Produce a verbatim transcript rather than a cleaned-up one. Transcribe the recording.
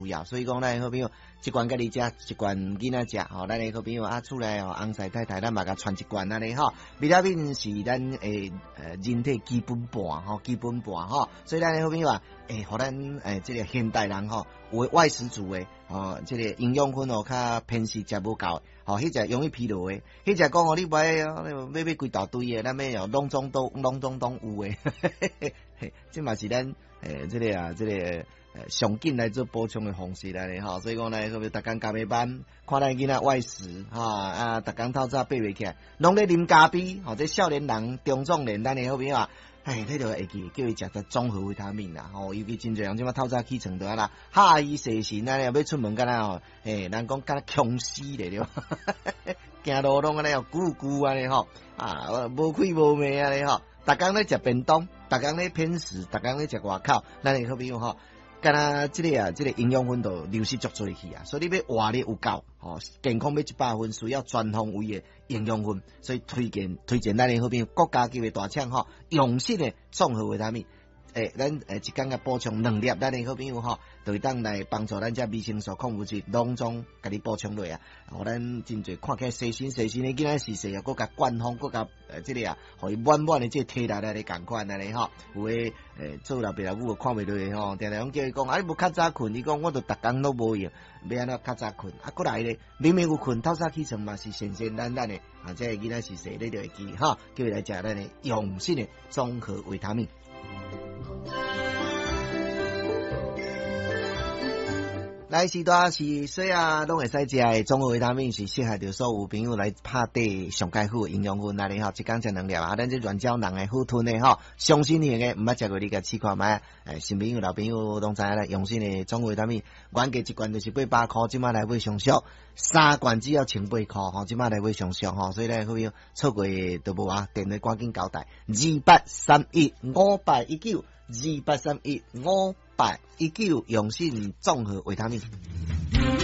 要，所以讲咱好朋友一罐甲你食，一罐囡仔食，吼，咱诶好朋友啊，厝内吼翁婿太太，咱嘛甲传一罐安尼吼。维他命是咱诶呃人体基本盘吼，基本盘吼，所以咱诶好朋友啊，诶，互咱诶即个现代人吼，有外食族诶，吼，即个营养分哦，较偏食食无够，吼，迄只容易疲劳诶，迄只讲哦，你买买买几大堆诶，咱要拢总都拢总拢有诶，即嘛是咱诶即个啊，即个。呃，上紧来做补充的方式来咧吼，所以讲咧，特别逐工加班班，看咱囡仔外食哈啊，逐工透早爬袂起来，拢咧啉咖啡，吼，这少年人、中壮年，咱诶好朋友啊，哎，迄著会记叫伊食个综合维他命啦，吼，尤其真侪人即马透早起床倒啊啦，下伊洗身啊，要出门干呐吼，诶，人讲干呐穷死咧对吧？行路拢安尼哦，咕咕安尼吼，啊，无气无味安尼吼，逐工咧食便当，逐工咧偏食，逐工咧食外口，咱诶好朋友吼。干那即个啊，即、這個营養分都流失足多去啊，所以你要活力有夠，吼、哦，健康要一百分，需要全方位的營養分，所以推薦推薦咱的好朋友國家級的大廠吼，用心的綜合維他命，誒，咱誒一工嘅補充兩粒，咱的好朋友吼，就會當來幫助咱只維生素、礦物質攏總甲你補充落啊，互咱真濟看起來細心細心的囡仔是細啊，國家灌風，國家誒即個啊，互伊滿滿的即個體力來嚟共款安尼吼，有誒。誒，做老爸老母看袂落去吼，定定講叫伊講，啊你無較早困，伊講我都逐工都無用，要安怎較早困？啊，過來咧，明明有困，透早起床嘛是神神咱咱的，啊，即個囡仔是誰你就會記吼，叫伊來食咱的用心的綜合維他命。來時段是水啊，攏會使食的綜合維他命是適合着所有朋友來拍底上介好營養分啊！你吼，一工食兩粒啊，咱這軟膠囊的好吞的吼，上新型的，毋捌食過你甲試看覓，誒，新朋友老朋友攏知影啦，用心的綜合維他命，原價一罐就是八百塊，即馬來買上俗，三罐只要千八塊，吼，即馬來買上俗吼，所以咧好朋友錯過都無啊，電話趕緊交代，二八三一五八一九，二八三一五八一九，用心綜合維他命。